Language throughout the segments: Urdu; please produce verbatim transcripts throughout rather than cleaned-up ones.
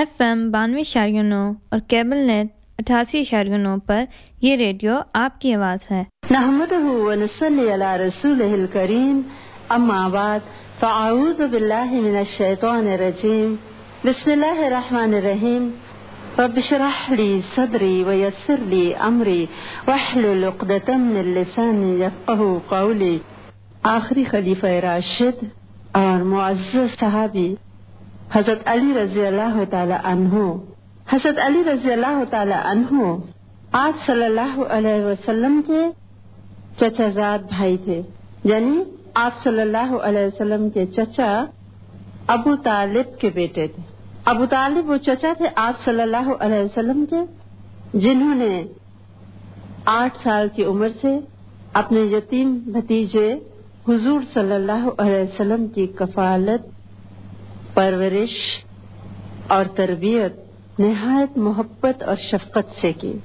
ایف ایم بانوے اشاریہ نو اور کیبل نیٹ اٹھاسی اشاریہ نو پر یہ ریڈیو آپ کی آواز ہے۔ نحمدہ ونصلی علی رسولہ الکریم، اما بعد فاعوذ باللہ من الشیطان الرجیم، بسم اللہ الرحمن الرحیم۔ رب اشرح لی صدری ویسر لی امری واحلل عقدۃ من لسانی یفقہوا قولی۔ آخری خلیفہ راشد اور معزز صحابی حضرت علی رضی اللہ تعالی عنہ حضرت علی رضی اللہ تعالی عنہ آج صلی اللہ علیہ وسلم کے چچا زاد بھائی تھے، یعنی آپ صلی اللہ علیہ وسلم کے چچا ابو طالب کے بیٹے تھے۔ ابو طالب وہ چچا تھے آپ صلی اللہ علیہ وسلم کے، جنہوں نے آٹھ سال کی عمر سے اپنے یتیم بھتیجے حضور صلی اللہ علیہ وسلم کی کفالت، پرورش اور تربیت نہایت محبت اور شفقت سے کی،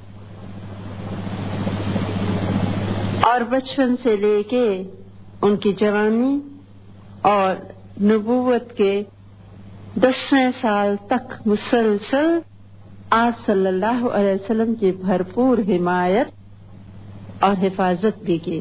اور بچپن سے لے کے ان کی جوانی اور نبوت کے دسویں سال تک مسلسل آپ صلی اللہ علیہ وسلم کی بھرپور حمایت اور حفاظت بھی کی۔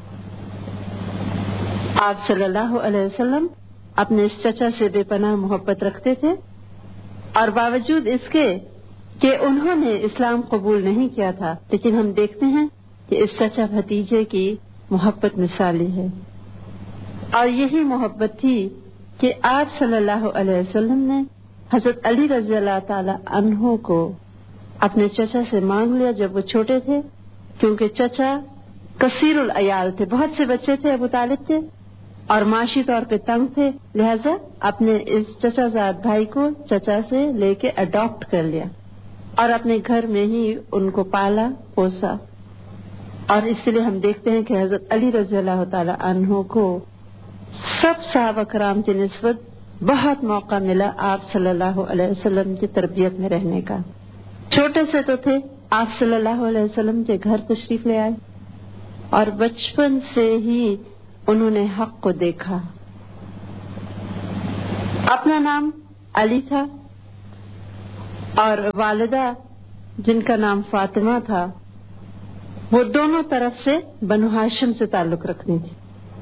آپ صلی اللہ علیہ وسلم اپنے اس چچا سے بے پناہ محبت رکھتے تھے، اور باوجود اس کے کہ انہوں نے اسلام قبول نہیں کیا تھا، لیکن ہم دیکھتے ہیں کہ اس چچا بھتیجے کی محبت مثالی ہے، اور یہی محبت تھی کہ آپ صلی اللہ علیہ وسلم نے حضرت علی رضی اللہ تعالی عنہ کو اپنے چچا سے مانگ لیا جب وہ چھوٹے تھے، کیونکہ چچا کثیر العیال تھے، بہت سے بچے تھے ابو طالب کے، اور معاشی طور پہ تنگ تھے، لہذا اپنے اس چچا زاد بھائی کو چچا سے لے کے اڈاپٹ کر لیا اور اپنے گھر میں ہی ان کو پالا پوسا۔ اور اس لیے ہم دیکھتے ہیں کہ حضرت علی رضی اللہ تعالی عنہ کو سب صحابہ کرام کی نسبت بہت موقع ملا آپ صلی اللہ علیہ وسلم کی تربیت میں رہنے کا۔ چھوٹے سے تو تھے، آپ صلی اللہ علیہ وسلم کے گھر تشریف لے آئے، اور بچپن سے ہی انہوں نے حق کو دیکھا۔ اپنا نام علی تھا، اور والدہ جن کا نام فاطمہ تھا، وہ دونوں طرف سے بنو ہاشم سے تعلق رکھنی تھی۔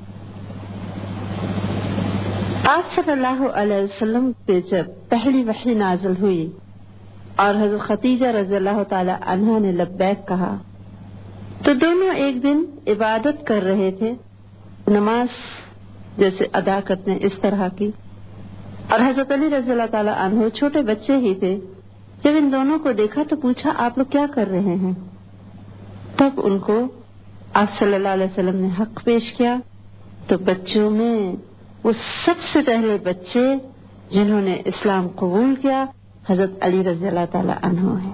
آپ صلی اللہ علیہ وسلم پہ جب پہلی وحی نازل ہوئی اور حضرت خدیجہ رضی اللہ تعالی عنہا نے لبیک کہا، تو دونوں ایک دن عبادت کر رہے تھے، نماز جیسے ادا کرتے ہیں اس طرح کی، اور حضرت علی رضی اللہ تعالی عنہ چھوٹے بچے ہی تھے۔ جب ان دونوں کو دیکھا تو پوچھا، آپ لوگ کیا کر رہے ہیں؟ تب ان کو آپ صلی اللہ علیہ وسلم نے حق پیش کیا، تو بچوں میں وہ سب سے پہلے بچے جنہوں نے اسلام قبول کیا حضرت علی رضی اللہ تعالی عنہ ہیں۔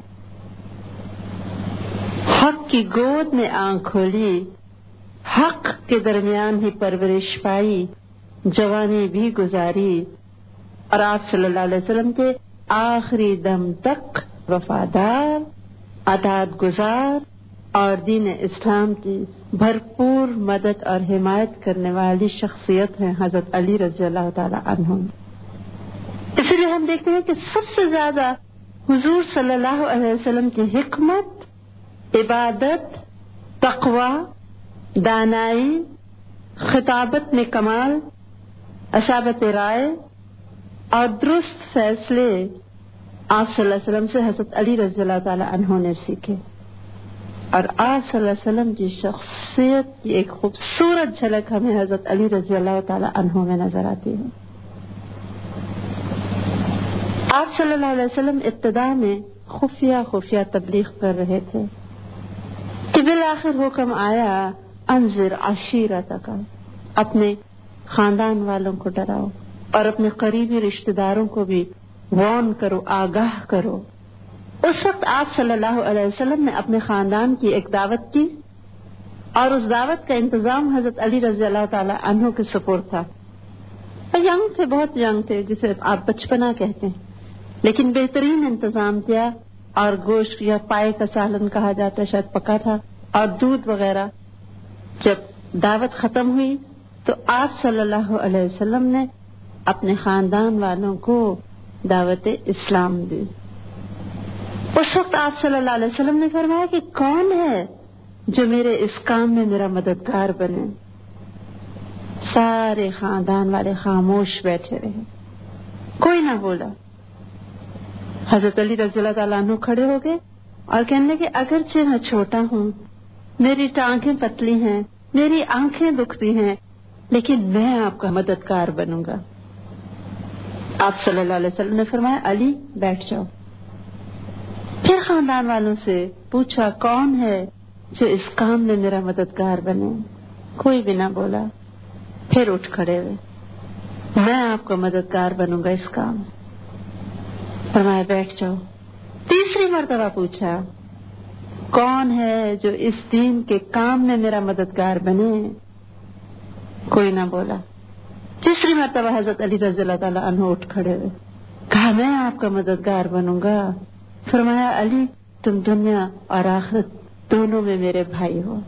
حق کی گود میں آنکھ کھولی، حق کے درمیان ہی پرورش پائی، جوانی بھی گزاری، اور آپ صلی اللہ علیہ وسلم کے آخری دم تک وفادار، اطاعت گزار اور دین اسلام کی بھرپور مدد اور حمایت کرنے والی شخصیت ہیں حضرت علی رضی اللہ تعالی عنہ۔ اس لیے ہم دیکھتے ہیں کہ سب سے زیادہ حضور صلی اللہ علیہ وسلم کی حکمت، عبادت، تقوی، دانائی، خطابت میں کمال، اصابت رائے اور درست فیصلے آپ صلی اللہ علیہ وسلم سے حضرت علی رضی اللہ تعالی عنہ نے سیکھے، اور آپ صلی اللہ علیہ وسلم کی شخصیت کی ایک خوبصورت جھلک ہمیں حضرت علی رضی اللہ تعالی عنہ میں نظر آتی ہے۔ آپ صلی اللہ علیہ وسلم ابتدا میں خفیہ خفیہ تبلیغ کر رہے تھے کہ بالآخر حکم آیا، انذر عشیرتک، اپنے خاندان والوں کو ڈراؤ اور اپنے قریبی رشتہ داروں کو بھی وارن کرو، آگاہ کرو۔ اس وقت آپ صلی اللہ علیہ وسلم نے اپنے خاندان کی ایک دعوت کی، اور اس دعوت کا انتظام حضرت علی رضی اللہ تعالی عنہ کے سپرد تھا۔ ینگ تھے، بہت ینگ تھے، جسے آپ بچپنا کہتے ہیں، لیکن بہترین انتظام کیا، اور گوشت یا پائے کا سالن کہا جاتا ہے، شاید پکا تھا، اور دودھ وغیرہ۔ جب دعوت ختم ہوئی تو آپ صلی اللہ علیہ وسلم نے اپنے خاندان والوں کو दावत इस्लाम दी। उस वक्त आप सल्लल्लाहु अलैहि वसल्लम ने फरमाया कि कौन है जो मेरे इस काम में मेरा मददगार बने। सारे खानदान वाले खामोश बैठे रहे, कोई ना बोला। हजरत अली रज़ियल्लाहु ताला अन्हु खड़े हो गए और कहने लगे, अगरचे मैं छोटा हूँ, मेरी टांगें पतली हैं, मेरी आंखें दुखती हैं, लेकिन मैं आपका मददगार बनूंगा। आप सल्लल्लाहु अलैहि वसल्लम ने फरमाया, अली बैठ जाओ। फिर खानदान वालों से पूछा, कौन है जो इस काम में मेरा मददगार बने। कोई भी ना बोला। फिर उठ खड़े हुए, मैं आपका मददगार बनूंगा इस काम। फरमाया, बैठ जाओ। तीसरी मर्तबा पूछा, कौन है जो इस दीन के काम में मेरा मददगार बने। कोई ना बोला। तीसरी मर्तबा हजरत अली रज़ियल्लाहु ताला अन्हु उठ खड़े हुए, कहा, मैं आपका मददगार बनूंगा। फरमाया, अली तुम दुनिया और आखिरत दोनों में मेरे भाई हो।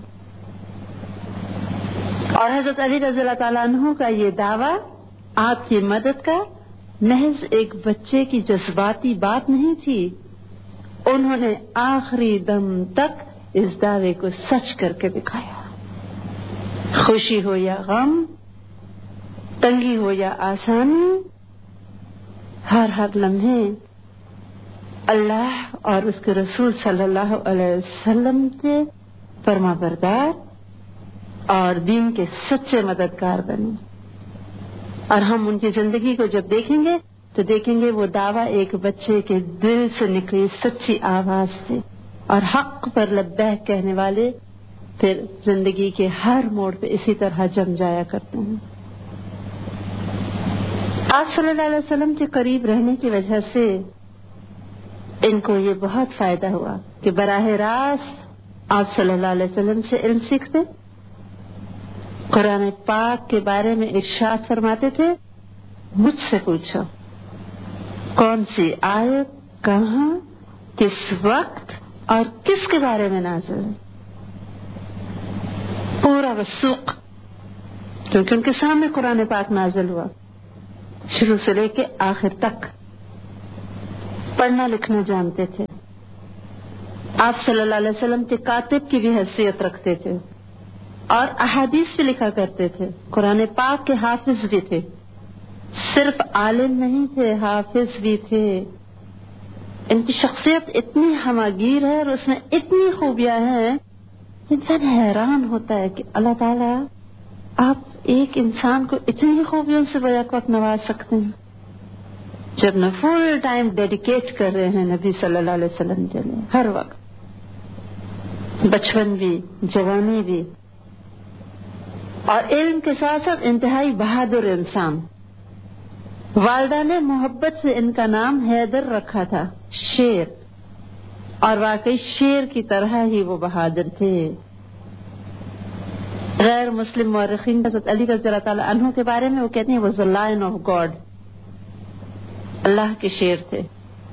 और हजरत अली रज़ियल्लाहु ताला अन्हु का ये दावा आपकी मदद का महज एक बच्चे की जज्बाती बात नहीं थी, उन्होंने आखिरी दम तक इस दावे को सच करके दिखाया। खुशी हो या गम, तंगी हो या आसानी, हर हर लम्हे अल्लाह और उसके रसूल सल्लल्लाहु अलैहि वसल्लम के फरमाबरदार और दीन के सच्चे मददगार बने। और हम उनकी जिंदगी को जब देखेंगे तो देखेंगे वो दावा एक बच्चे के दिल से निकली सच्ची आवाज थी, और हक पर लब्बैक कहने वाले फिर जिंदगी के हर मोड़ पे इसी तरह जम जाया करते हैं। आप सल्लल्लाहु अलैहि वसल्लम के करीब रहने की वजह से इनको ये बहुत फायदा हुआ कि बराह रास्त आप सल्लल्लाहु अलैहि वसल्लम से इल्म सीखते। कुरान पाक के बारे में इरशाद फरमाते थे, मुझसे पूछो कौन सी आयत कहाँ किस वक्त और किसके बारे में नाज़िल है। पूरा वसूख, क्योंकि उनके सामने कुरान पाक नाज़िल हुआ, शुरू से लेके आखिर तक पढ़ना लिखना जानते थे। आप सल्लल्लाहु अलैहि वसल्लम के कातिब की भी हैसियत रखते थे और अहादीस भी लिखा करते थे। कुरान पाक के हाफिज भी थे, सिर्फ आलिम नहीं थे, हाफिज भी थे। इनकी शख्सियत इतनी हमागीर है और उसमें इतनी खूबियां हैं, इंसान हैरान होता है कि अल्लाह ताला आप एक इंसान को इतनी खूबियों से बैक वक्त नवाज सकते हैं जब न फुल टाइम डेडिकेट कर रहे हैं नबी सल्लल्लाहु अलैहि वसल्लम के लिए, हर वक्त, बचपन भी जवानी भी, और इल्म के साथ साथ इंतहाई बहादुर इंसान। वालिदा ने मोहब्बत से इनका नाम हैदर रखा था, शेर, और वाकई शेर की तरह ही वो बहादुर थे। गैर मुस्लिम मौरखीन हज़रत अली रज़ियल्लाहु ताला अन्हु के बारे में वो कहते हैं, वो द लायन ऑफ गॉड, अल्लाह के शेर थे।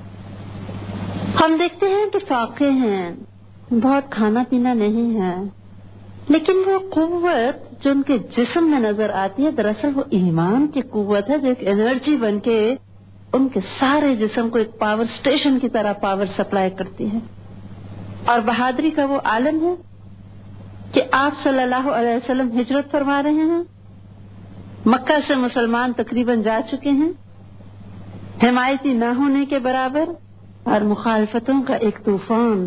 हम देखते हैं कि फाके हैं, बहुत खाना पीना नहीं है, लेकिन वो कुव्वत जो उनके जिस्म में नजर आती है, दरअसल वो ईमान की कुव्वत है जो एक एनर्जी बनके उनके सारे जिस्म को एक पावर स्टेशन की तरह पावर सप्लाई करती है। और बहादुरी का वो आलम है कि आप सल्लल्लाहु अलैहि वसल्लम हिजरत फरमा रहे हैं, मक्का से मुसलमान तकरीबन जा चुके हैं, हिमायती न होने के बराबर, और मुखालफतों का एक तूफान।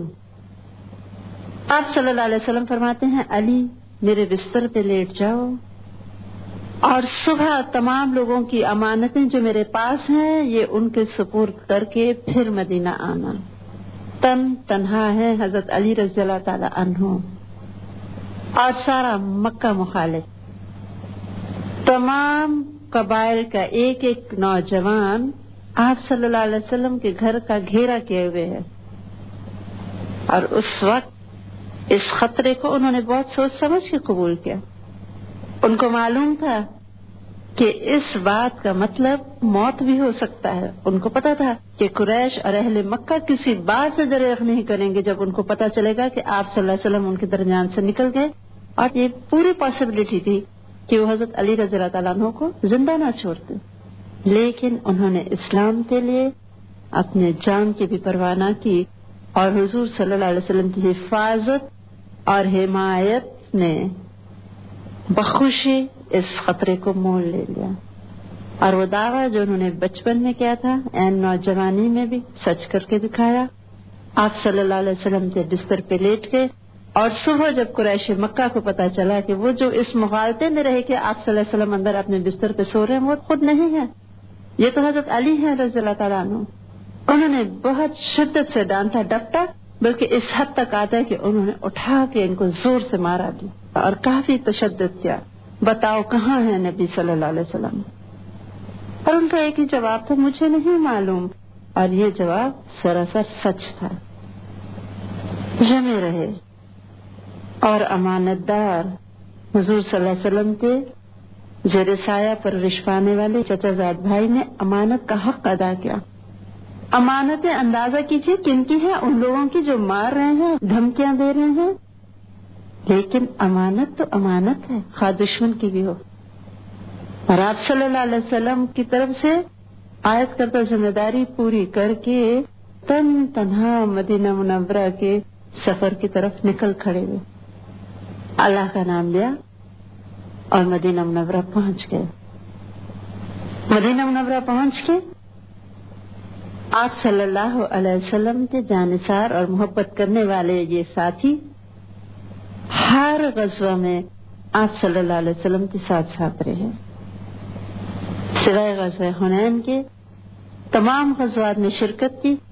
आप सल्लल्लाहु अलैहि वसल्लम फरमाते हैं, अली मेरे बिस्तर पे लेट जाओ और सुबह तमाम लोगों की अमानतें जो मेरे पास हैं ये उनके सुपुर्द करके फिर मदीना आना। तन तन्हा है हजरत अली रज़ियल्लाहु ताला अन्हु और सारा मक्का मुखालिफ, तमाम कबाइल का एक एक नौजवान आप सल्लल्लाहु अलैहि वसल्लम के घर का घेरा किए हुए है। और उस वक्त इस खतरे को उन्होंने बहुत सोच समझ के कबूल किया। उनको मालूम था कि इस बात का मतलब मौत भी हो सकता है। उनको पता था कि कुरैश और अहले मक्का किसी बात से दरेख नहीं करेंगे जब उनको पता चलेगा कि आप सल्लल्लाहु अलैहि वसल्लम उनके दरमियान से निकल गए। और ये पूरी पॉसिबिलिटी थी कि वो हजरत अली रज़ियल्लाहु ताला अन्हु को जिंदा ना छोड़ते। لیکن انہوں نے اسلام کے لیے اپنے جان کی بھی پرواہ نہ کی اور حضور صلی اللہ علیہ وسلم کی حفاظت اور حمایت نے بخوشی اس خطرے کو مول لے لیا، اور وہ دعویٰ جو انہوں نے بچپن میں کیا تھا این نوجوانی میں بھی سچ کر کے دکھایا۔ آپ صلی اللہ علیہ وسلم کے بستر پہ لیٹ گئے، اور صبح جب قریش مکہ کو پتا چلا کہ وہ جو اس مغالطے میں رہے کہ آپ صلی اللہ علیہ وسلم اندر اپنے بستر پہ سو رہے ہیں، وہ خود نہیں ہے، یہ تو حضرت علی ہے رضی اللہ تعالیٰ عنہ، انہوں نے بہت شدت سے ڈانٹا ڈپٹا، بلکہ اس حد تک آتا ہے کہ انہوں نے اٹھا کے ان کو زور سے مارا بھی اور کافی تشدد کیا، بتاؤ کہاں ہے نبی صلی اللہ علیہ وسلم؟ اور ان کا ایک ہی جواب تھا، مجھے نہیں معلوم، اور یہ جواب سراسر سچ تھا۔ جمے رہے اور امانت دار حضور صلی اللہ علیہ وسلم کے زیر سایہ پرورش پانے والے چچا زاد بھائی نے امانت کا حق ادا کیا۔ امانتیں اندازہ کیجیے کن کی ہیں، ان لوگوں کی جو مار رہے ہیں، دھمکیاں دے رہے ہیں، لیکن امانت تو امانت ہے، خواہ دشمن کی بھی ہو۔ اور آپ صلی اللہ علیہ وسلم کی طرف سے عائد کردہ ذمہ داری پوری کر کے تن تنہا مدینہ منورہ کے سفر کی طرف نکل کھڑے ہوئے، اللہ کا نام لیا اور مدینہ منورہ پہنچ گئے۔ مدینہ منورہ پہنچ کے آپ صلی اللہ علیہ وسلم کے جانثار اور محبت کرنے والے یہ ساتھی ہر غزوہ میں آپ صلی اللہ علیہ وسلم کے ساتھ ساتھ رہے، سوائے غزوہ حنین کے تمام غزوات میں شرکت کی۔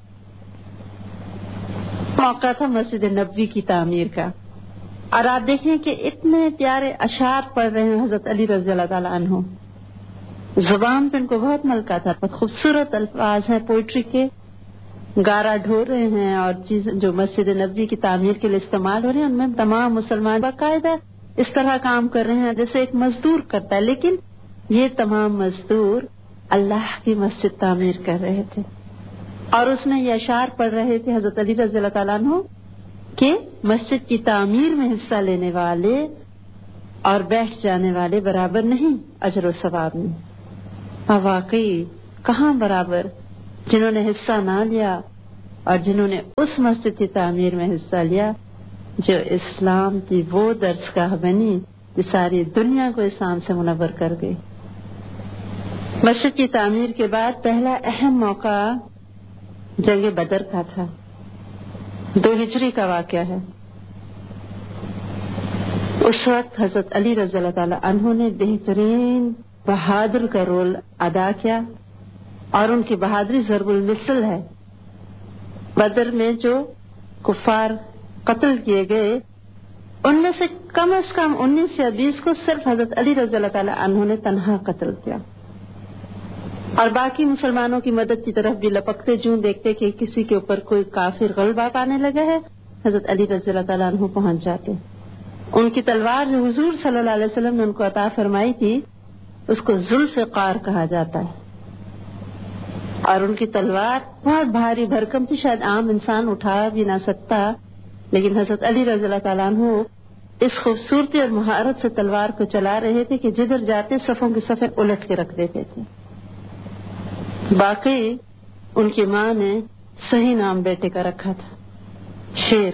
موقع تھا مسجد نبوی کی تعمیر کا، اور آپ دیکھیں کہ اتنے پیارے اشعار پڑھ رہے ہیں حضرت علی رضی اللہ تعالیٰ عنہ، زبان پہ ان کو بہت ملکہ تھا، بہت خوبصورت الفاظ ہیں پوئٹری کے، گارا ڈھو رہے ہیں، اور چیز جو مسجد نبوی کی تعمیر کے لیے استعمال ہو رہے ہیں ان میں تمام مسلمان باقاعدہ اس طرح کام کر رہے ہیں جیسے ایک مزدور کرتا ہے، لیکن یہ تمام مزدور اللہ کی مسجد تعمیر کر رہے تھے، اور اس میں یہ اشعار پڑھ رہے تھے حضرت علی رضی اللہ تعالیٰ عنہ کہ مسجد کی تعمیر میں حصہ لینے والے اور بیٹھ جانے والے برابر نہیں اجر و ثواب میں۔ اور واقعی کہاں برابر، جنہوں نے حصہ نہ لیا اور جنہوں نے اس مسجد کی تعمیر میں حصہ لیا جو اسلام کی وہ درسگاہ بنی کہ ساری دنیا کو اسلام سے منور کر گئی۔ مسجد کی تعمیر کے بعد پہلا اہم موقع جنگ بدر کا تھا، دو ہجری کا واقعہ ہے۔ اس وقت حضرت علی رضی اللہ تعالی عنہ نے بہترین بہادر کا رول ادا کیا، اور ان کی بہادری ضرب المثل ہے۔ بدر میں جو کفار قتل کیے گئے ان میں سے کم از کم انیس یا بیس کو صرف حضرت علی رضی اللہ تعالی عنہ نے تنہا قتل کیا، اور باقی مسلمانوں کی مدد کی طرف بھی لپکتے جوں دیکھتے کہ کسی کے اوپر کوئی کافر غلبہ پانے لگا ہے، حضرت علی رضی اللہ تعالیٰ عنہ پہنچ جاتے۔ ان کی تلوار جو حضور صلی اللہ علیہ وسلم نے ان کو عطا فرمائی تھی اس کو ذوالفقار کہا جاتا ہے، اور ان کی تلوار بہت بھاری بھرکم تھی، شاید عام انسان اٹھا بھی نہ سکتا، لیکن حضرت علی رضی اللہ تعالیٰ عنہ اس خوبصورتی اور مہارت سے تلوار کو چلا رہے تھے کہ جدھر جاتے صفوں کی صفیں الٹ کے رکھ دیتے تھے۔ باقی ان کی ماں نے صحیح نام بیٹے کا رکھا تھا، شیر۔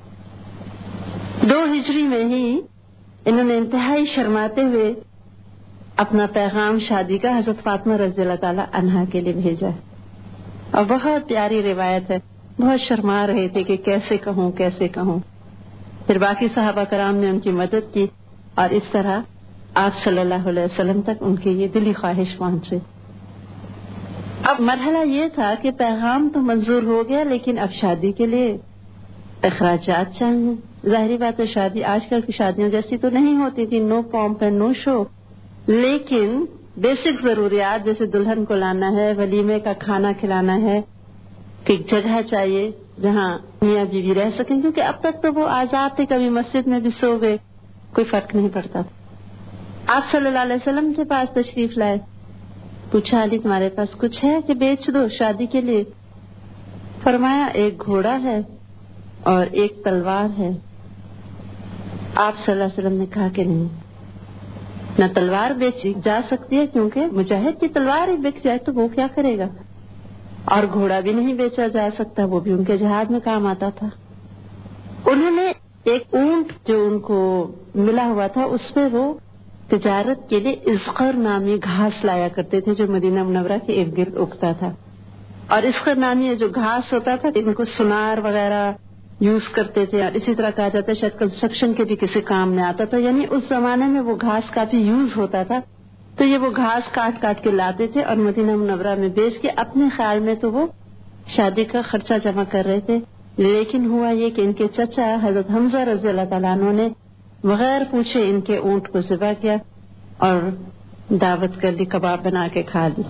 دو ہجری میں ہی انہوں نے انتہائی شرماتے ہوئے اپنا پیغام شادی کا حضرت فاطمہ رضی اللہ تعالی عنہا کے لیے بھیجا، اور بہت پیاری روایت ہے، بہت شرما رہے تھے کہ کیسے کہوں کیسے کہوں۔ پھر باقی صحابہ کرام نے ان کی مدد کی، اور اس طرح آپ صلی اللہ علیہ وسلم تک ان کی یہ دلی خواہش پہنچے۔ اب مرحلہ یہ تھا کہ پیغام تو منظور ہو گیا، لیکن اب شادی کے لیے اخراجات چاہیے۔ ظاہری بات ہے شادی آج کل کی شادیوں جیسی تو نہیں ہوتی تھی، نو پومپ اینڈ نو شو، لیکن بیسک ضروریات جیسے دلہن کو لانا ہے، ولیمے کا کھانا کھلانا ہے، کہ جگہ چاہیے جہاں میاں بیوی رہ سکیں، کیونکہ اب تک تو وہ آزاد تھے، کبھی مسجد میں بھی سو گئے، کوئی فرق نہیں پڑتا تھا۔ آپ صلی اللہ علیہ وسلم کے پاس تشریف لائے، پوچھا علی تمہارے پاس کچھ ہے کہ بیچ دو شادی کے لیے؟ فرمایا ایک گھوڑا ہے اور ایک تلوار ہے۔ آپ صلی اللہ علیہ وسلم نے کہا کہ نہیں، نہ تلوار بیچی جا سکتی ہے کیونکہ مجاہد کی تلوار ہی بک جائے تو وہ کیا کرے گا، اور گھوڑا بھی نہیں بیچا جا سکتا، وہ بھی ان کے جہاد میں کام آتا تھا۔ انہوں نے ایک اونٹ جو ان کو ملا ہوا تھا اس پہ وہ تجارت کے لیے ازخر نامی گھاس لایا کرتے تھے جو مدینہ منورہ کے ارد گرد اگتا تھا، اور ازخر نامی جو گھاس ہوتا تھا ان کو سونار وغیرہ یوز کرتے تھے، اور اسی طرح کہا جاتا ہے شاید کنسٹرکشن کے بھی کسی کام میں آتا تھا، یعنی اس زمانے میں وہ گھاس کافی یوز ہوتا تھا، تو یہ وہ گھاس کاٹ کاٹ کے لاتے تھے اور مدینہ منورہ میں بیچ کے اپنے خیال میں تو وہ شادی کا خرچہ جمع کر رہے تھے۔ لیکن ہوا یہ کہ ان کے چچا حضرت حمزہ رضی اللہ تعالیٰ عنہ نے بغیر پوچھے ان کے اونٹ کو ذبح کیا اور دعوت کر دی، کباب بنا کے کھا لی۔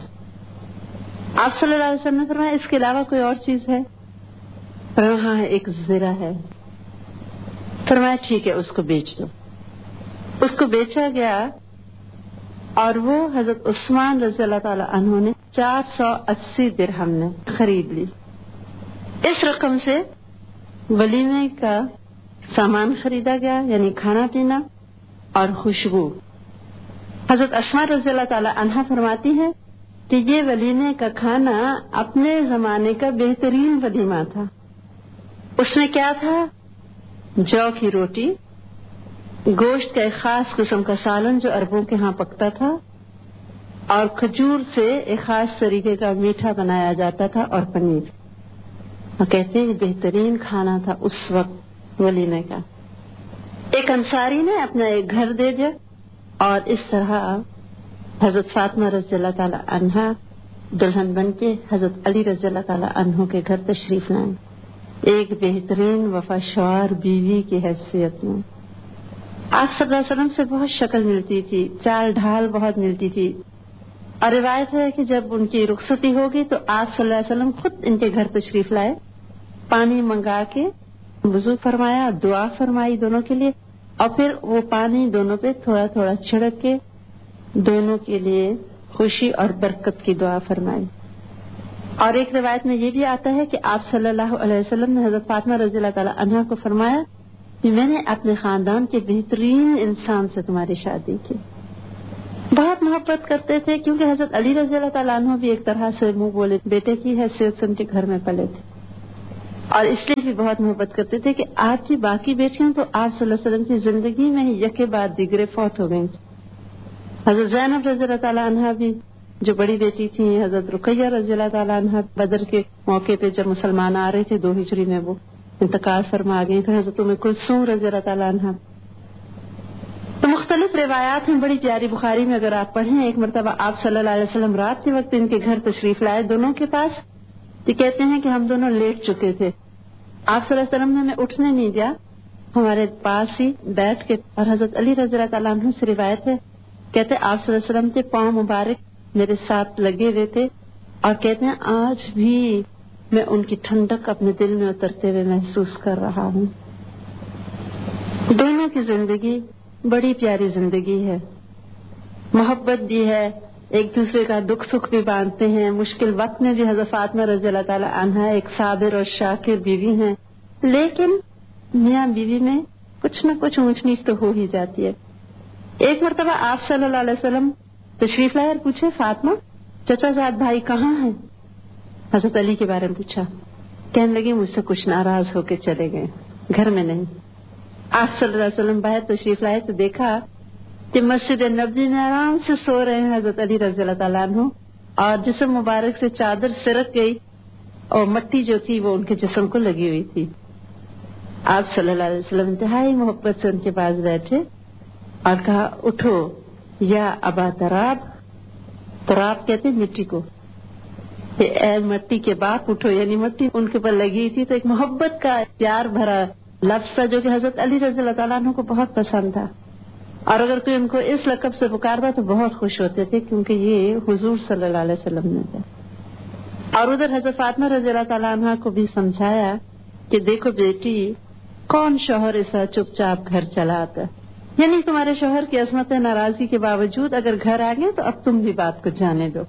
آپ صلی اللہ علیہ وسلم نے فرمایا اس کے علاوہ کوئی اور چیز ہے؟ فرمایا ہاں ایک زرہ ہے۔ فرمایا ٹھیک ہے اس کو بیچ دو۔ اس کو بیچا گیا اور وہ حضرت عثمان رضی اللہ تعالیٰ عنہ نے چار سو اسی درہم میں خرید لی۔ اس رقم سے ولیمے کا سامان خریدا گیا، یعنی کھانا پینا اور خوشبو۔ حضرت اسماء رضی اللہ تعالیٰ عنہا فرماتی ہے کہ یہ ولیمے کا کھانا اپنے زمانے کا بہترین ولیمہ تھا۔ اس میں کیا تھا؟ جو کی روٹی، گوشت کا ایک خاص قسم کا سالن جو عربوں کے ہاں پکتا تھا، اور کھجور سے ایک خاص طریقے کا میٹھا بنایا جاتا تھا، اور پنیر۔ وہ کہتے ہیں بہترین کھانا تھا اس وقت ولیمے کا۔ ایک انصاری نے اپنا ایک گھر دے دیا، اور اس طرح حضرت فاطمہ رضی اللہ تعالی عنہا دلہن بن کے حضرت علی رضی اللہ تعالی عنہ کے گھر تشریف لائیں، ایک بہترین وفا شوہر بیوی کی حیثیت میں۔ آپ صلی اللہ علیہ وسلم سے بہت شکل ملتی تھی، چال ڈھال بہت ملتی تھی، اور روایت ہے کہ جب ان کی رخصتی ہوگی تو آپ صلی اللہ علیہ وسلم خود ان کے گھر تشریف لائے، پانی منگا کے وضو فرمایا، دعا فرمائی دونوں کے لیے، اور پھر وہ پانی دونوں پہ تھوڑا تھوڑا چھڑک کے دونوں کے لیے خوشی اور برکت کی دعا فرمائی۔ اور ایک روایت میں یہ بھی آتا ہے کہ آپ صلی اللہ علیہ وسلم نے حضرت فاطمہ رضی اللہ تعالی عنہا کو فرمایا کہ میں نے اپنے خاندان کے بہترین انسان سے تمہاری شادی کی۔ بہت محبت کرتے تھے کیونکہ حضرت علی رضی اللہ تعالیٰ عنہ بھی ایک طرح سے منہ بولے بیٹے کی حیثیت سے ان کے گھر میں پلے تھے، اور اس لیے بھی بہت محبت کرتے تھے کہ آپ کی باقی بیٹیاں تو آپ صلی اللہ علیہ وسلم کی زندگی میں ہی یکے بعد دیگرے فوت ہو گئیں۔ حضرت زینب رضی اللہ تعالیٰ عنہ بھی جو بڑی بیٹی تھی، حضرت رقیہ رضی اللہ تعالیٰ عنہ بدر کے موقع پہ جب مسلمان آ رہے تھے دو ہجری میں وہ انتقال فرما گئی تھے، حضرت ام کلثوم رضی اللہ تعالیٰ عنہ۔ تو مختلف روایات ہیں بڑی پیاری، بخاری میں اگر آپ پڑھیں ایک مرتبہ آپ صلی اللہ علیہ وسلم رات کے وقت ان کے گھر تشریف لائے دونوں کے پاس، تو کہتے ہیں کہ ہم دونوں لیٹ چکے تھے، آپ صلی اللہ علیہ وسلم نے ہمیں اٹھنے نہیں دیا، ہمارے پاس ہی بیٹھ کے، اور حضرت علی رضی اللہ تعالیٰ عنہ سے روایت ہے کہتے آپ صلی اللہ علیہ وسلم کے پاؤں مبارک میرے ساتھ لگے ہوئے تھے، اور کہتے ہیں آج بھی میں ان کی ٹھنڈک اپنے دل میں اترتے ہوئے محسوس کر رہا ہوں۔ دونوں کی زندگی بڑی پیاری زندگی ہے، محبت بھی ہے، ایک دوسرے کا دکھ سکھ بھی باندھتے ہیں، مشکل وقت میں بھی حضرت فاطمہ رضی اللہ تعالی عنہا ایک صابر اور شاکر بیوی ہیں، لیکن میاں بیوی میں کچھ نہ کچھ اونچ نیچ تو ہو ہی جاتی ہے۔ ایک مرتبہ آپ صلی اللہ علیہ وسلم تشریف لائے اور پوچھے فاطمہ چچا زاد بھائی کہاں ہیں؟ حضرت علی کے بارے میں پوچھا، کہنے لگے مجھ سے کچھ ناراض ہو کے چلے گئے، گھر میں نہیں۔ آپ صلی اللہ علیہ وسلم باہر تشریف لائے تو دیکھا کہ مسجد نبوی میں آرام سے سو رہے ہیں حضرت علی رضی اللہ تعالیٰ عنہ، اور جسم مبارک سے چادر سرک گئی اور مٹی جو تھی وہ ان کے جسم کو لگی ہوئی تھی۔ آپ صلی اللہ علیہ وسلم انتہائی محبت سے ان کے پاس بیٹھے اور کہا اٹھو یا ابا تراب، تراب کہتے مٹی کو، کہ اے مٹی کے باپ اٹھو، یعنی مٹی ان کے پر لگی تھی، تو ایک محبت کا پیار بھرا لفظ تھا جو کہ حضرت علی رضی اللہ تعالیٰ عنہ کو بہت پسند تھا، اور اگر کوئی ان کو اس لقب سے پکارتا تو بہت خوش ہوتے تھے کیونکہ یہ حضور صلی اللہ علیہ وسلم نے تھا۔ اور ادھر حضرت فاطمہ رضی اللہ تعالیٰ عنہ کو بھی سمجھایا کہ دیکھو بیٹی کون شوہر ایسا چپ چاپ گھر چلا آتا، یعنی تمہارے شوہر کی عصمت ناراضگی کے باوجود اگر گھر آ گئے تو اب تم بھی بات کو جانے دو۔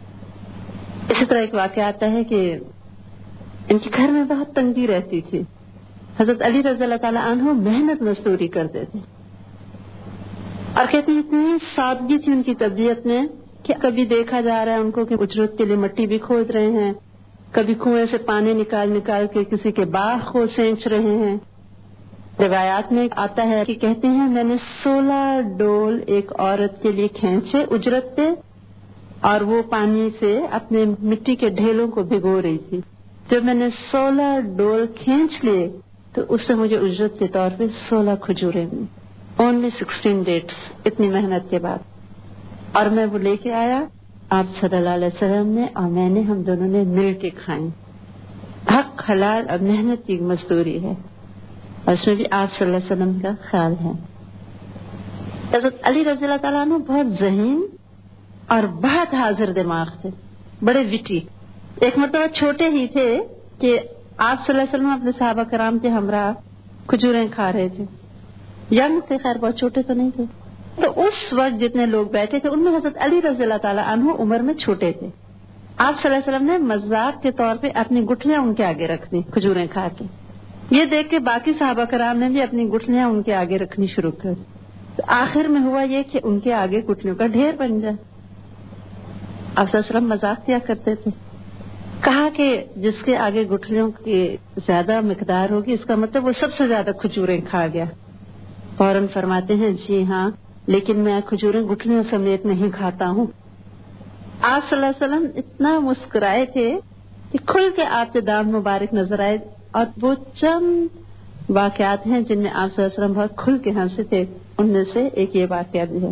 اسی طرح ایک واقعہ آتا ہے کہ ان کے گھر میں بہت تنگی رہتی تھی، حضرت علی رضی اللہ تعالیٰ عنہ محنت مزدوری کرتے تھے، اور کہتے ہیں اتنی سادگی تھی ان کی طبیعت میں کہ کبھی دیکھا جا رہا ہے ان کو کہ اجرت کے لیے مٹی بھی کھود رہے ہیں، کبھی کنویں سے پانی نکال نکال کے کسی کے باغ کو سینچ رہے ہیں۔ روایات میں آتا ہے کہ کہتے ہیں میں نے سولہ ڈول ایک عورت کے لیے کھینچے اجرت پہ، اور وہ پانی سے اپنے مٹی کے ڈھیلوں کو بھگو رہی تھی۔ جب میں نے سولہ ڈول کھینچ لیے تو اس سے مجھے اجرت کے طور پہ سولہ کھجوریں دی، اونلی سکسٹین ڈیٹس، اتنی محنت کے بعد۔ اور میں وہ لے کے آیا آپ صلی اللہ علیہ وسلم نے اور میں نے، ہم دونوں نے مل کے کھائیں۔ حق حلال اور محنت کی مزدوری ہے، اور اس میں بھی آپ صلی اللہ علیہ وسلم کا خیال ہے۔ حضرت علی رضی اللہ تعالیٰ عنہ بہت ذہین اور بہت حاضر دماغ تھے، بڑے وٹی۔ ایک مرتبہ چھوٹے ہی تھے کہ آپ صلی اللہ علیہ وسلم اپنے صحابہ کرام کے ہمراہ کھجوریں کھا رہے تھے، ینگ تھے، خیر بہت چھوٹے تو نہیں تھے۔ تو اس وقت جتنے لوگ بیٹھے تھے ان میں حضرت علی رضی اللہ تعالیٰ عنہ عمر میں چھوٹے تھے۔ آپ صلی اللہ علیہ وسلم نے مذاق کے طور پہ اپنی گٹھلیاں ان کے آگے رکھ دی کھجوریں کھا کے۔ یہ دیکھ کے باقی صحابہ کرام نے بھی اپنی گٹھلیاں ان کے آگے رکھنی شروع کر دی۔ تو آخر میں ہوا یہ کہ ان کے آگے گٹھلیوں کا ڈھیر بن جائے۔ آپ صلی اللہ علیہ وسلم مذاق کیا کرتے تھے، کہا کہ جس کے آگے گٹھلیوں کی زیادہ مقدار ہوگی اس کا مطلب وہ سب سے زیادہ کھجوریں کھا گیا۔ فوراً فرماتے ہیں جی ہاں، لیکن میں کھجوریں گٹھلیوں سمیت نہیں کھاتا ہوں۔ آپ صلی اللہ علیہ وسلم اتنا مسکرائے تھے کہ کھل کے آپ کے دانت مبارک نظر آئے، اور وہ چند واقعات ہیں جن میں آپ صلی اللہ علیہ وسلم بہت کھل کے ہنسے تھے، ان میں سے ایک یہ واقعہ بھی ہے۔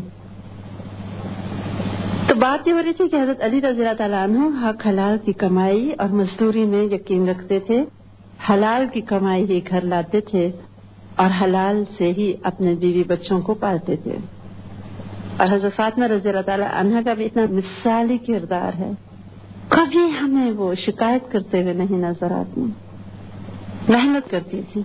تو بات یہ ہو رہی تھی کہ حضرت علی رضی اللہ تعالیٰ عنہ حق حلال کی کمائی اور مزدوری میں یقین رکھتے تھے، حلال کی کمائی ہی گھر لاتے تھے اور حلال سے ہی اپنے بیوی بچوں کو پالتے تھے۔ اور حضرت فاطمہ رضی اللہ تعالیٰ عنہ کا بھی اتنا مثالی کردار ہے، کبھی ہمیں وہ شکایت کرتے ہوئے نہیں نظر آتی، محنت کرتی تھی۔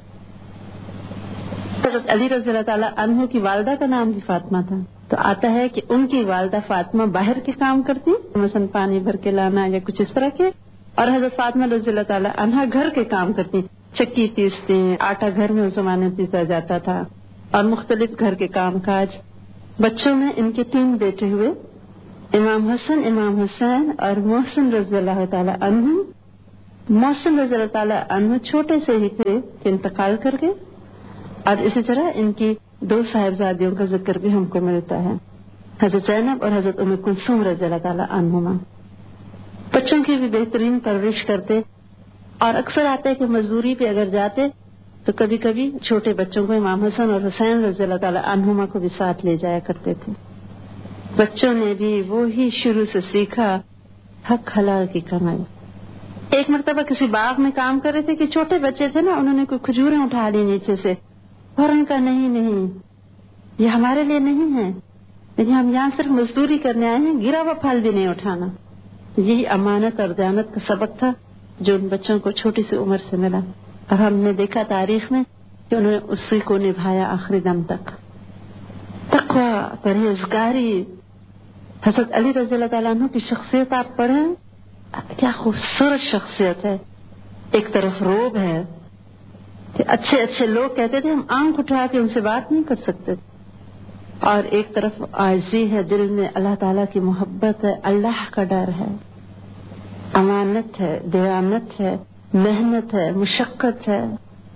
حضرت علی رضی اللہ تعالیٰ عنہ کی والدہ کا نام بھی فاطمہ تھا، تو آتا ہے کہ ان کی والدہ فاطمہ باہر کے کام کرتی، مثلا پانی بھر کے لانا یا کچھ اس طرح کے، اور حضرت فاطمہ رضی اللہ تعالیٰ عنہ گھر کے کام کرتی، چکی پیستی، آٹا گھر میں اس زمانے میں پیسا جاتا تھا، اور مختلف گھر کے کام کاج۔ بچوں میں ان کے تین بیٹے ہوئے، امام حسن، امام حسین اور محسن رضی اللہ تعالیٰ عنہ۔ محسن رضی اللہ تعالیٰ عنہ چھوٹے سے ہی تھے کہ انتقال کر گئے، اور اسی طرح ان کی دو صاحبزادیوں کا ذکر بھی ہم کو ملتا ہے، حضرت زینب اور حضرت ام کلثوم رضی اللہ تعالیٰ عنہما۔ بچوں کی بھی بہترین پرورش کرتے، اور اکثر آتا ہے کہ مزدوری پہ اگر جاتے تو کبھی کبھی چھوٹے بچوں کو امام حسن اور حسین رضی اللہ تعالیٰ عنہما کو بھی ساتھ لے جایا کرتے تھے۔ بچوں نے بھی وہی شروع سے سیکھا، حق حلال کی کمائی۔ ایک مرتبہ کسی باغ میں کام کر رہے تھے کہ چھوٹے بچے تھے نا، انہوں نے کوئی کھجوریں اٹھا لی نیچے سے، فوراً کا نہیں نہیں یہ ہمارے لیے نہیں ہے، لیکن ہم یہاں صرف مزدوری کرنے آئے ہیں، گرا ہوا پھل بھی نہیں اٹھانا۔ یہی امانت اور دیانت کا سبق تھا جو ان بچوں کو چھوٹی سی عمر سے ملا، اور ہم نے دیکھا تاریخ میں کہ انہوں نے اسی کو نبھایا آخری دم تک۔ تقوی، پرہیزگاری، حضرت علی رضی اللہ تعالیٰ عنہ کی شخصیت آپ پڑھیں، کیا خوبصورت شخصیت ہے۔ ایک طرف روب ہے کہ اچھے اچھے لوگ کہتے تھے ہم آنکھ اٹھا کے ان سے بات نہیں کر سکتے، اور ایک طرف عاجزی ہے، دل میں اللہ تعالیٰ کی محبت ہے، اللہ کا ڈر ہے، امانت ہے، دیانت ہے، محنت ہے، مشقت ہے۔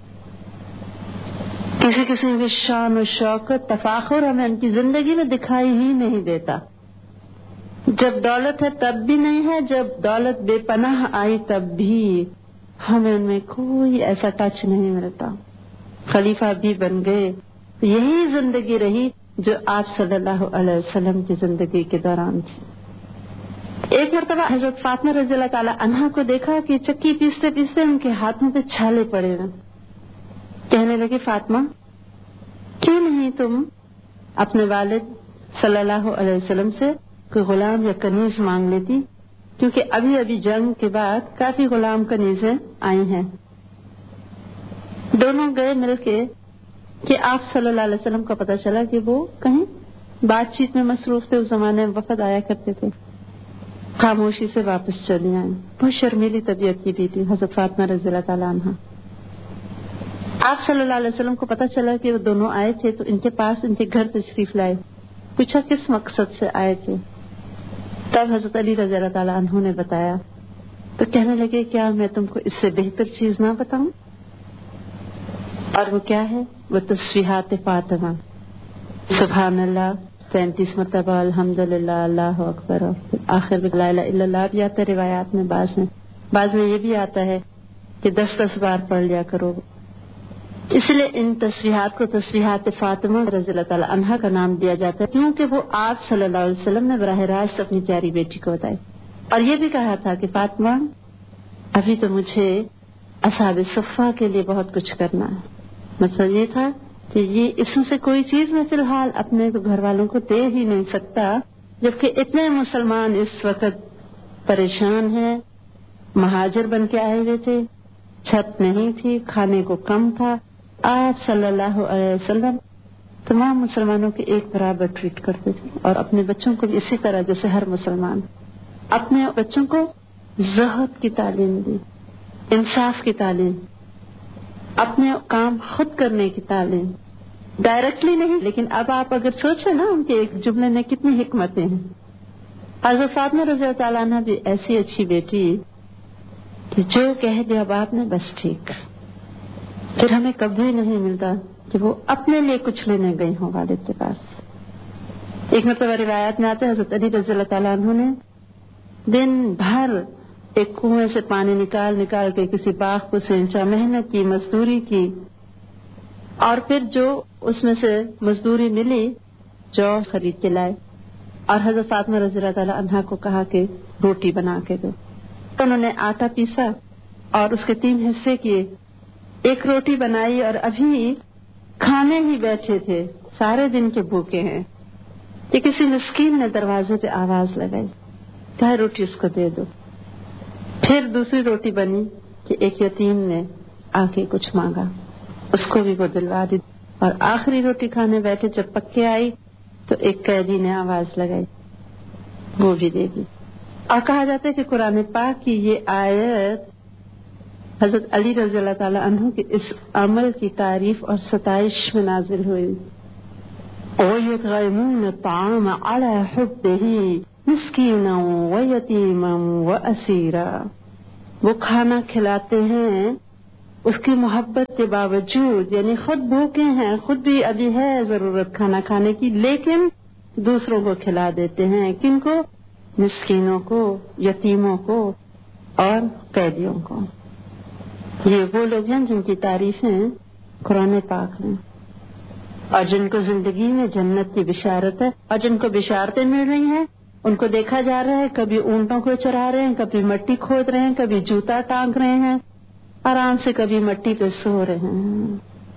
کسی قسم کی شان و شوکت، تفاخر ہمیں ان کی زندگی میں دکھائی ہی نہیں دیتا۔ جب دولت ہے تب بھی نہیں ہے، جب دولت بے پناہ آئی تب بھی ہمیں ان میں کوئی ایسا ٹچ نہیں ملتا۔ خلیفہ بھی بن گئے، یہی زندگی رہی جو آپ صلی اللہ علیہ وسلم کی زندگی کے دوران تھی۔ ایک مرتبہ حضرت فاطمہ رضی اللہ تعالیٰ عنہا کو دیکھا کہ چکی پیستے پیستے ان کے ہاتھوں پہ چھالے پڑے ہیں۔ کہنے لگے فاطمہ کیوں نہیں تم اپنے والد صلی اللہ علیہ وسلم سے کوئی غلام یا کنیز مانگ لیتی، کیونکہ ابھی ابھی جنگ کے بعد کافی غلام کنیزیں آئی ہیں۔ دونوں گئے مل کے کہ آپ صلی اللہ علیہ وسلم کا پتہ چلا کہ وہ کہیں بات چیت میں مصروف تھے، اس زمانے میں وفد آیا کرتے تھے، خاموشی سے واپس چلی آئیں۔ بہت شرمیلی طبیعت کی بھی تھی حضرت فاطمہ رضی اللہ تعالیٰ عنہ۔ آپ صلی اللہ علیہ وسلم کو پتہ چلا کہ وہ دونوں آئے تھے تو ان کے پاس ان کے گھر تشریف لائے، پوچھا کس مقصد سے آئے تھے؟ تب حضرت علی رضی اللہ تعالیٰ عنہ نے بتایا تو کہنے لگے کیا میں تم کو اس سے بہتر چیز نہ بتاؤں؟ اور وہ کیا ہے؟ وہ تسبیحات فاطمہ، سبحان اللہ تینتیس مرتبہ، الحمدللہ، اللہ اکبر، اور آخر میں لا الہ الا اللہ بھی آتا ہے روایات میں، بعض میں بعض میں یہ بھی آتا ہے کہ دس دس بار پڑھ لیا کرو. اس لیے ان تسبیحات کو تسبیحات فاطمہ رضی اللہ تعالی عنہا کا نام دیا جاتا ہے، کیونکہ وہ آپ صلی اللہ علیہ وسلم نے براہ راست اپنی پیاری بیٹی کو بتائی اور یہ بھی کہا تھا کہ فاطمہ ابھی تو مجھے اصحاب صفہ کے لیے بہت کچھ کرنا ہے. مطلب یہ تھا کہ یہ اس میں سے کوئی چیز میں فی الحال اپنے گھر والوں کو دے ہی نہیں سکتا، جبکہ اتنے مسلمان اس وقت پریشان ہیں، مہاجر بن کے آئے ہوئے تھے، چھت نہیں تھی، کھانے کو کم تھا. آپ صلی اللہ علیہ وسلم تمام مسلمانوں کے ایک برابر ٹریٹ کرتے تھے اور اپنے بچوں کو بھی اسی طرح جیسے ہر مسلمان. اپنے بچوں کو زہد کی تعلیم دی، انصاف کی تعلیم، اپنے کام خود کرنے کی تعلیم، ڈائریکٹلی نہیں لیکن اب آپ اگر سوچیں نا ان کے ایک جملے میں کتنی حکمتیں ہیں. حضرت فاطمہ رضی اللہ تعالیٰ عنہ بھی ایسی اچھی بیٹی کہ جو کہہ دیا باپ نے بس ٹھیک. پھر ہمیں کبھی نہیں ملتا کہ وہ اپنے لیے کچھ لینے گئی ہوں والد کے پاس. ایک مرتبہ روایات میں آتا ہے حضرت علی رضی اللہ تعالیٰ عنہ نے دن بھر ایک کنویں سے پانی نکال نکال کے کسی باغ کو سینچا، محنت کی، مزدوری کی، اور پھر جو اس میں سے مزدوری ملی جو خرید کے لائے اور حضرت فاطمہ رضی اللہ تعالیٰ عنہا کو کہا کہ روٹی بنا کے دو. انہوں نے آٹا پیسا اور اس کے تین حصے کیے، ایک روٹی بنائی اور ابھی کھانے ہی بیٹھے تھے، سارے دن کے بھوکے ہیں کہ کسی مسکین نے دروازے پہ آواز لگائی کہ روٹی اس کو دے دو. پھر دوسری روٹی بنی کہ ایک یتیم نے آ کے کچھ مانگا، اس کو بھی وہ دلوا دی. اور آخری روٹی کھانے بیٹھے جب پکے آئی تو ایک قیدی نے آواز لگائی، وہ بھی دے دی. اور کہا جاتا ہے کہ قرآن پاک کی یہ آیت حضرت علی رضی اللہ تعالیٰ عنہ کے اس عمل کی تعریف اور ستائش میں نازل ہوئی. وَيُطْعِمُونَ الطَّعَامَ عَلَى حُبِّهِ مِسْكِينًا وَيَتِيمًا وَأَسِيرًا. وہ کھانا کھلاتے ہیں اس کی محبت کے باوجود، یعنی خود بھوکے ہیں، خود بھی ابھی ہے ضرورت کھانا کھانے کی، لیکن دوسروں کو کھلا دیتے ہیں. کن کو؟ مسکینوں کو، یتیموں کو اور قیدیوں کو. یہ وہ لوگ ہیں جن کی تعریفیں قرآن پاک میں، اور جن کو زندگی میں جنت کی بشارت ہے، اور جن کو بشارتیں مل رہی ہیں ان کو دیکھا جا رہا ہے کبھی اونٹوں کو چرا رہے ہیں، کبھی مٹی کھود رہے ہیں، کبھی جوتا ٹانگ رہے ہیں آرام سے، کبھی مٹی پہ سو رہے ہیں.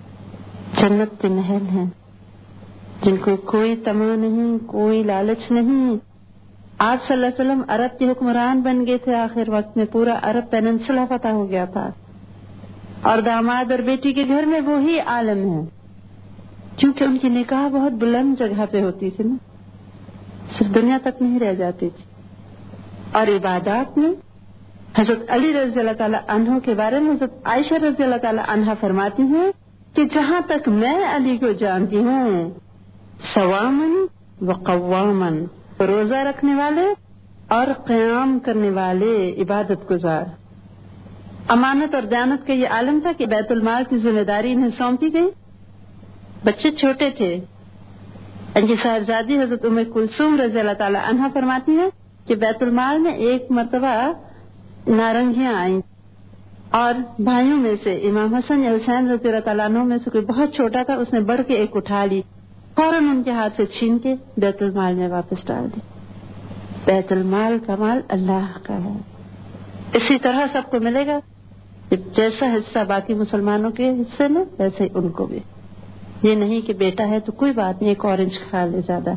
جنت کے محل ہیں جن کو کوئی طمع نہیں، کوئی لالچ نہیں. آپ صلی اللہ علیہ وسلم عرب کے حکمران بن گئے تھے، آخر وقت میں پورا عرب پیننسلا فتح ہو گیا تھا، اور داماد اور بیٹی کے گھر میں وہی عالم ہے، کیونکہ ان کی نکاح بہت بلند جگہ پہ ہوتی تھی نا، صرف دنیا تک نہیں رہ جاتی تھی. اور عبادات میں حضرت علی رضی اللہ تعالیٰ عنہ کے بارے میں حضرت عائشہ رضی اللہ تعالیٰ عنہا فرماتی ہیں کہ جہاں تک میں علی کو جانتی ہوں، صوامن و قوامن، روزہ رکھنے والے اور قیام کرنے والے، عبادت گزار. امانت اور دیانت کا یہ عالم تھا کہ بیت المال کی ذمہ داری انہیں سونپی گئی. بچے چھوٹے تھے. ان کی صاحبزادی حضرت ام کلثوم رضی اللہ تعالی عنہا فرماتی ہے کہ بیت المال میں ایک مرتبہ نارنگیاں آئیں اور بھائیوں میں سے امام حسن یا حسین رضی اللہ تعالیٰ عنہ میں سے کوئی بہت چھوٹا تھا، اس نے بڑھ کے ایک اٹھا لی، فوراً ان کے ہاتھ سے چھین کے بیت المال میں واپس ڈال دی. بیت المال کا مال اللہ کا ہے. اسی طرح سب کو ملے گا، جیسا حصہ باقی مسلمانوں کے حصے میں ویسے ہی ان کو بھی. یہ نہیں کہ بیٹا ہے تو کوئی بات نہیں، ایک اورنج کھا لے زیادہ.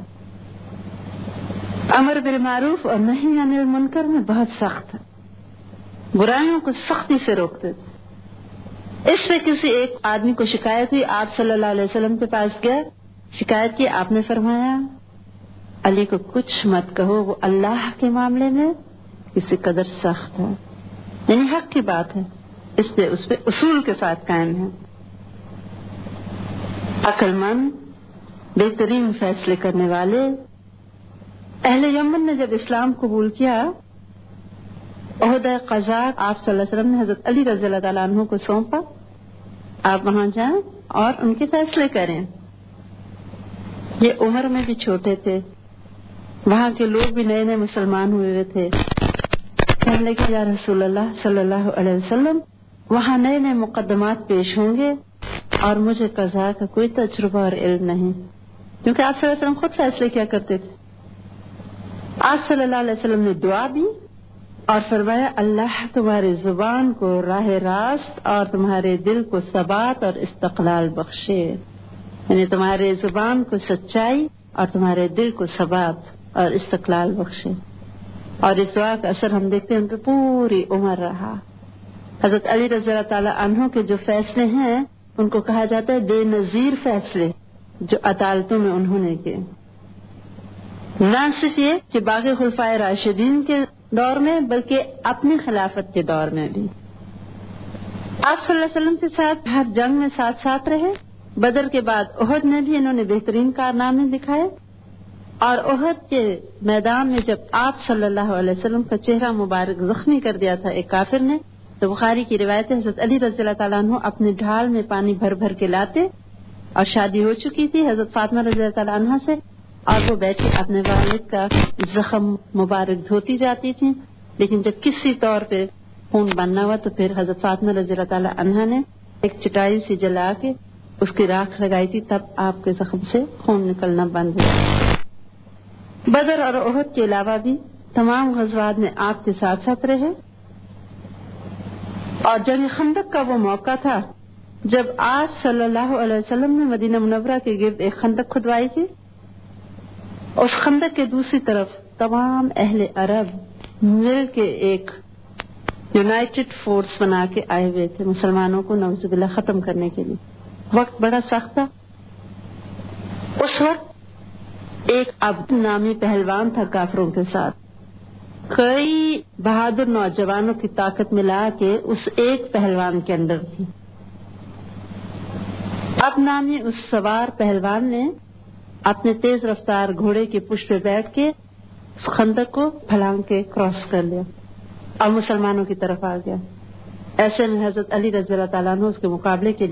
امر بالمعروف اور نہی عن المنکر میں بہت سخت ہے، برائیوں کو سختی سے روکتے. اس پہ کسی ایک آدمی کو شکایت ہوئی، آپ صلی اللہ علیہ وسلم کے پاس گیا، شکایت کی. آپ نے فرمایا علی کو کچھ مت کہو، وہ اللہ کے معاملے میں کسی قدر سخت ہے، یعنی حق کی بات ہے، اس لیے اس پہ اصول کے ساتھ قائم ہے. عقل مند بہترین فیصلے کرنے والے. اہل یمن نے جب اسلام قبول کیا، عہدہ قضا آپ صلی اللہ علیہ وسلم نے حضرت علی رضی اللہ تعالیٰ عنہ کو سونپا، آپ وہاں جائیں اور ان کے فیصلے کریں. یہ عمر میں بھی چھوٹے تھے، وہاں کے لوگ بھی نئے نئے مسلمان ہوئے ہوئے تھے. کہنے کہ یا رسول اللہ صلی اللہ علیہ وسلم، وہاں نئے نئے مقدمات پیش ہوں گے اور مجھے قضا کا کوئی تجربہ اور علم نہیں، کیونکہ آپ صلی اللہ علیہ وسلم خود فیصلے کیا کرتے تھے. آپ صلی اللہ علیہ وسلم نے دعا دی اور فرمایا اللہ تمہاری زبان کو راہ راست اور تمہارے دل کو ثبات اور استقلال بخشے، یعنی تمہارے زبان کو سچائی اور تمہارے دل کو ثبات اور استقلال بخشے. اور اس دعا کا اثر ہم دیکھتے ہیں ان پہ پوری عمر رہا. حضرت علی رضی اللہ تعالیٰ عنہ کے جو فیصلے ہیں ان کو کہا جاتا ہے بے نظیر فیصلے جو عدالتوں میں انہوں نے کیے. نہ صرف یہ کہ باقی خلفائے راشدین کے دور میں بلکہ اپنی خلافت کے دور میں بھی آپ صلی اللہ علیہ وسلم کے ساتھ ہر جنگ میں ساتھ ساتھ رہے. بدر کے بعد احد میں بھی انہوں نے بہترین کارنامے دکھائے، اور احد کے میدان میں جب آپ صلی اللہ علیہ وسلم کا چہرہ مبارک زخمی کر دیا تھا ایک کافر نے، تو بخاری کی روایت ہے حضرت علی رضی اللہ تعالیٰ عنہ اپنے ڈھال میں پانی بھر بھر کے لاتے، اور شادی ہو چکی تھی حضرت فاطمہ رضی اللہ تعالیٰ عنہ سے، اور وہ بیٹھی اپنے والد کا زخم مبارک دھوتی جاتی تھی. لیکن جب کسی طور پہ خون بننا ہوا تو پھر حضرت فاطمہ رضی اللہ تعالیٰ عنہ نے ایک چٹائی سی جلا کے اس کی راکھ لگائی تھی، تب آپ کے زخم سے خون نکلنا بند ہوا. بدر اور احد کے علاوہ بھی تمام غزوات میں آپ کے ساتھ ساتھ رہے. اور جنگ خندق کا وہ موقع تھا جب آپ صلی اللہ علیہ وسلم نے مدینہ منورہ کے گرد ایک خندق کھدوائی تھی. اس خندق کے دوسری طرف تمام اہل عرب مل کے ایک یونائٹڈ فورس بنا کے آئے ہوئے تھے مسلمانوں کو نعوذ باللہ ختم کرنے کے لیے. وقت بڑا سخت تھا. اس وقت ایک عبد نامی پہلوان تھا کافروں کے ساتھ. کئی بہادر نوجوانوں کی طاقت ملا کے اس ایک پہلوان کے اندر تھی. عبد نامی اس سوار پہلوان نے اپنے تیز رفتار گھوڑے کے پشت پہ بیٹھ کے اس خندق کو پھلانگ کے کراس کر لیا اور مسلمانوں کی طرف آ گیا. ایسے میں حضرت علی رضی اللہ تعالیٰ عنہ اس کے مقابلے کے